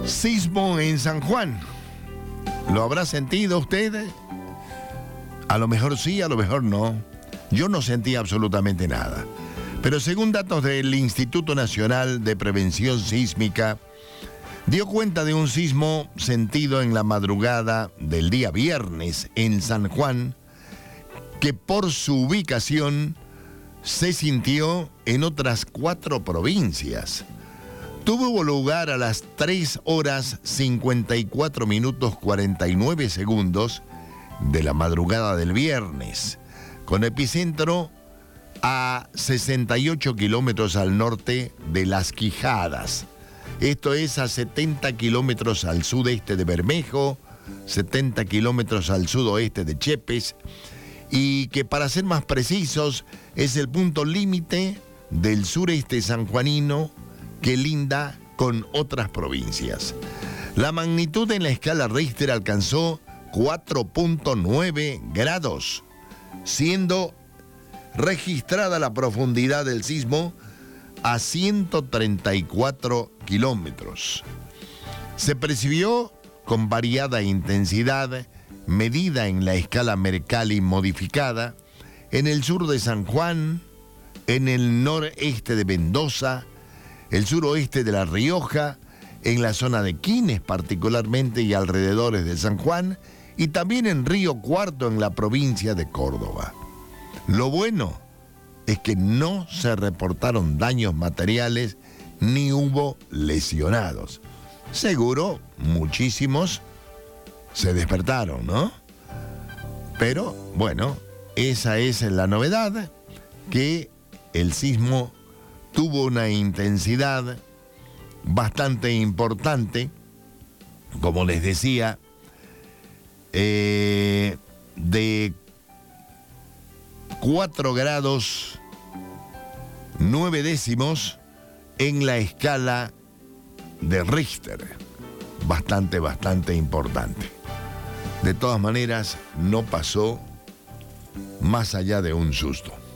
Sismo en San Juan. ¿Lo habrá sentido usted? A lo mejor sí, a lo mejor no. Yo no sentí absolutamente nada. Pero según datos del Instituto Nacional de Prevención Sísmica, dio cuenta de un sismo sentido en la madrugada del día viernes en San Juan, que por su ubicación se sintió en otras 4 provincias. Tuvo lugar a las 3 horas 54 minutos 49 segundos de la madrugada del viernes, con epicentro a 68 kilómetros al norte de Las Quijadas. Esto es a 70 kilómetros al sudeste de Bermejo, 70 kilómetros al sudoeste de Chepes, y que, para ser más precisos, es el punto límite del sureste sanjuanino que linda con otras provincias. La magnitud en la escala Richter alcanzó 4.9 grados, siendo registrada la profundidad del sismo a 134 kilómetros. Se percibió con variada intensidad, medida en la escala Mercalli modificada, en el sur de San Juan, en el noreste de Mendoza, el suroeste de La Rioja, en la zona de Quines particularmente y alrededores de San Juan, y también en Río Cuarto en la provincia de Córdoba. Lo bueno es que no se reportaron daños materiales ni hubo lesionados. Seguro muchísimos se despertaron, ¿no? Pero bueno, esa es la novedad, que el sismo tuvo una intensidad bastante importante, como les decía, de 4 grados 9 décimos en la escala de Richter. Bastante importante. De todas maneras, no pasó más allá de un susto.